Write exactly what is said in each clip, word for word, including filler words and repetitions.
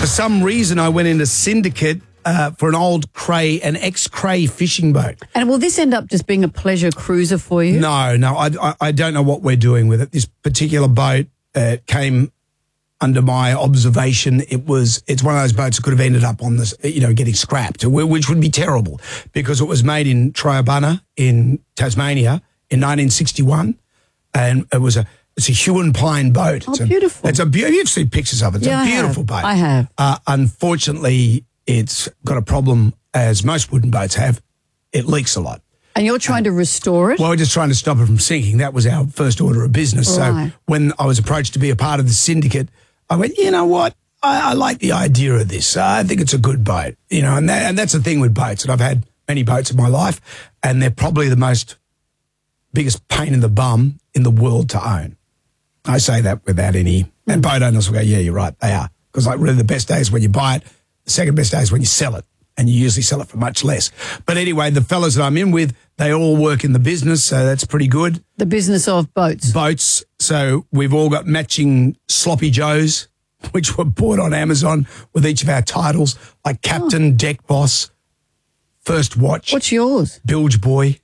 For some reason, I went into Syndicate uh, for an old Cray, an ex-Cray fishing boat. And will this end up just being a pleasure cruiser for you? No, no, I, I, I don't know what we're doing with it. This particular boat uh, came under my observation. It was, it's one of those boats that could have ended up on this, you know, getting scrapped, which would be terrible because it was made in Tryabunna in Tasmania in nineteen sixty-one, and it was a it's a Huon pine boat. Oh, it's a, beautiful! It's a you've seen pictures of it. It's yeah, a beautiful I boat. I have. Uh, unfortunately, it's got a problem, as most wooden boats have. It leaks a lot. And you're trying to restore it? Well, we're just trying to stop it from sinking. That was our first order of business. Right. So when I was approached to be a part of the syndicate, I went, you know what? I, I like the idea of this. I think it's a good boat, you know, and, that, and that's the thing with boats. And I've had many boats in my life, and they're probably the most biggest pain in the bum in the world to own. I say that without any, and boat owners will go, yeah, you're right, they are. Because like really the best day is when you buy it, the second best day is when you sell it, and you usually sell it for much less. But anyway, the fellas that I'm in with, they all work in the business, so that's pretty good. The business of boats. Boats. So we've all got matching sloppy joes, which were bought on Amazon with each of our titles, like Captain, oh. Deck Boss, First Watch. What's yours? Bilge Boy.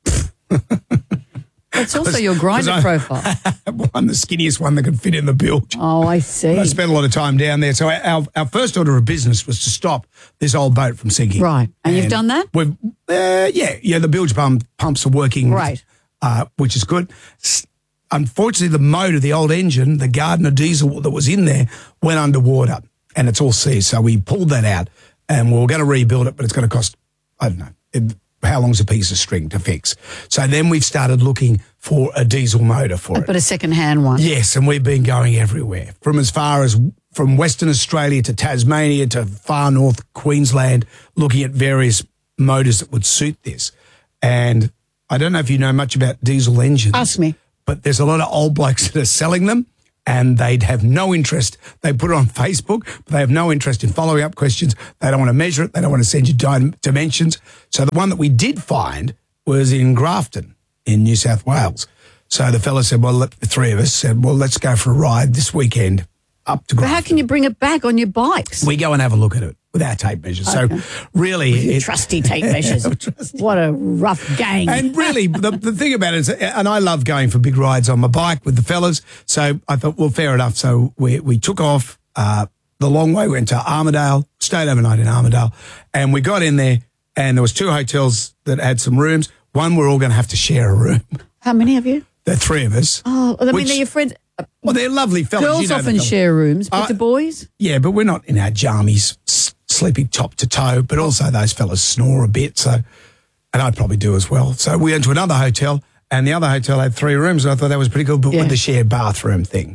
That's also your grinder I, profile. I'm the skinniest one that could fit in the bilge. Oh, I see. I spent a lot of time down there. So our, our first order of business was to stop this old boat from sinking. Right. And, and you've done that? We've, uh, yeah. Yeah, the bilge pump, pumps are working. Right. Uh, which is good. Unfortunately, the motor, the old engine, the Gardner diesel that was in there went underwater, and it's all seized. So we pulled that out, and we we're going to rebuild it, but it's going to cost, I don't know, it, how long's a piece of string to fix? So then we've started looking for a diesel motor for it. But a second-hand one. Yes, and we've been going everywhere, from as far as from Western Australia to Tasmania to far north Queensland, looking at various motors that would suit this. And I don't know if you know much about diesel engines. Ask me. But there's a lot of old blokes that are selling them, and they'd have no interest. They put it on Facebook, but they have no interest in following up questions. They don't want to measure it. They don't want to send you dimensions. So the one that we did find was in Grafton in New South Wales. So the fella said, well, the three of us said, well, let's go for a ride this weekend up to Grafton. But how can you bring it back on your bikes? We go and have a look at it with our tape measures. Okay. So really... It, trusty tape measures. What a rough gang. And really, the, the thing about it is, and I love going for big rides on my bike with the fellas, so I thought, well, fair enough. So we, we took off uh, the long way, went to Armidale, stayed overnight in Armidale, and we got in there, and there was two hotels that had some rooms. One, we're all going to have to share a room. How many of you? There are three of us. Oh, I mean, which, they're your friends... Well, they're lovely fellas. Girls you know often share rooms, but uh, the boys? Yeah, but we're not in our jammies sleeping top to toe, but also those fellas snore a bit, so, and I'd probably do as well. So we went to another hotel, and the other hotel had three rooms, and I thought that was pretty cool, but yeah. with the shared bathroom thing.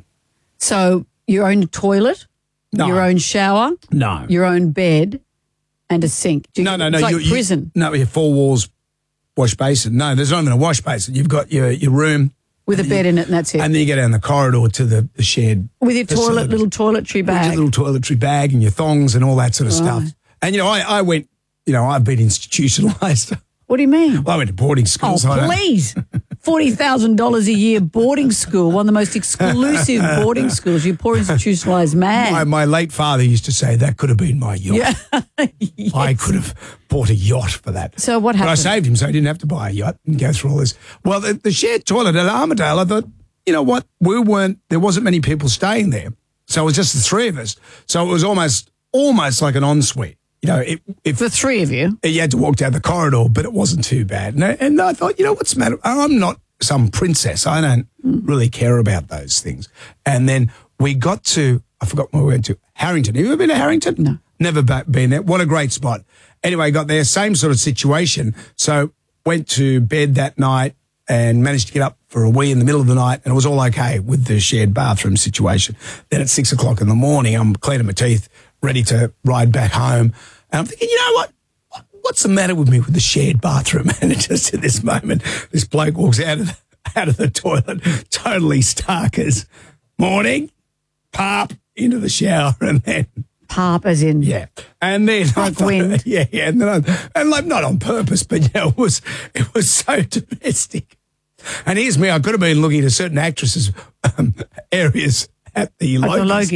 So your own toilet, no. your own shower, no, your own bed, and a sink. You, no, no, no. It's like you, prison. You, no, you have four walls, wash basin. No, there's not even a wash basin. You've got your, your room. With a bed you, in it, and that's it. And then you go down the corridor to the, the shared with your toilet, facility. little toiletry bag. With your little toiletry bag and your thongs and all that sort of right. stuff. And, you know, I, I went, you know, I've been institutionalised. What do you mean? Well, I went to boarding school. Oh, so please. forty thousand dollars a year boarding school, one of the most exclusive boarding schools. You poor institutionalised man. My, my late father used to say that could have been my yacht. Yeah. Yes. I could have bought a yacht for that. So what happened? But I saved him so he didn't have to buy a yacht and go through all this. Well, the, the shared toilet at Armidale, I thought, you know what, we weren't, there wasn't many people staying there. So it was just the three of us. So it was almost, almost like an ensuite. You know, it, if the three of you, you had to walk down the corridor, but it wasn't too bad. And I, and I thought, you know, what's the matter? I'm not some princess. I don't mm. really care about those things. And then we got to, I forgot where we went to, Harrington. Have you ever been to Harrington? No. Never been there. What a great spot. Anyway, got there, same sort of situation. So went to bed that night and managed to get up for a wee in the middle of the night, and it was all okay with the shared bathroom situation. Then at six o'clock in the morning, I'm cleaning my teeth, ready to ride back home. And I'm thinking, you know what? What's the matter with me with the shared bathroom? And just at this moment, this bloke walks out of the, out of the toilet, totally starkers. Morning, pop, into the shower, and then... Pop as in... Yeah. And then... Like I thought, wind. Yeah, yeah. And, then I, and like, not on purpose, but, you know, it was, it was so domestic. And here's me, I could have been looking at certain actresses' um, areas at the At the Logies. Logies.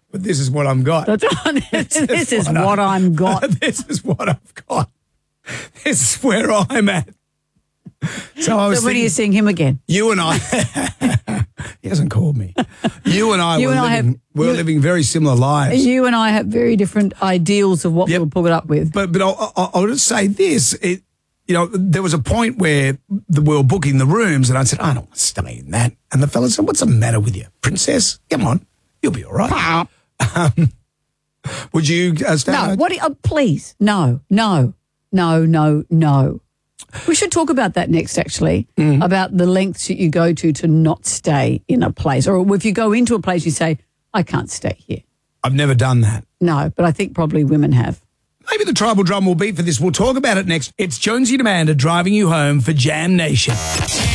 but this is what I'm got. That's right. This is what I'm got. This is what I've got. This is where I'm at. So I was So when are thinking, you seeing him again? you and I, he hasn't called me. You and I You were and I living, have- we're you- living very similar lives. You and I have very different ideals of what Yep. we'll put up with. But but I'll, I'll, I'll just say this. It, you know, there was a point where the, we were booking the rooms, and I said, I don't want to stay in that. And the fella said, what's the matter with you, princess? Come on, you'll be all right. Um, would you uh, stay? No, what? do you- Oh, please, no, no, no, no, no. We should talk about that next, actually, Mm. about the lengths that you go to to not stay in a place. Or if you go into a place, you say, I can't stay here. I've never done that. No, but I think probably women have. Maybe the tribal drum will beat for this. We'll talk about it next. It's Jonesy and Amanda driving you home for Jam Nation.